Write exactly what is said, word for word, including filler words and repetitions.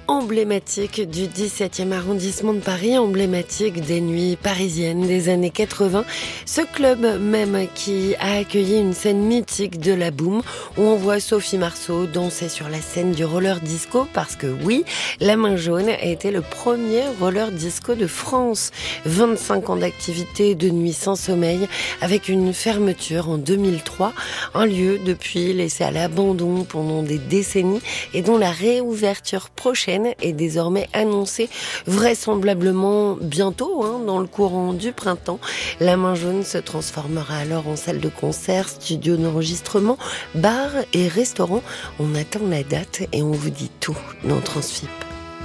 emblématique du dix-septième arrondissement de Paris, emblématique des nuits parisiennes des années quatre-vingts. Ce club même qui a accueilli une scène mythique de la boom où on voit Sophie Marceau danser sur la scène du roller disco parce que oui, la Main Jaune a été le premier roller disco de France. vingt-cinq ans d'activité, de nuit sans sommeil avec une fermeture en deux mille trois, un lieu depuis laissé à l'abandon pendant des décennies et dont la réouverture prochaine est désormais annoncée vraisemblablement bientôt, hein, dans le courant du printemps. La Main Jaune se transformera alors en salle de concert, studio d'enregistrement, bar et restaurant. On attend la date et on vous dit tout dans Transfip.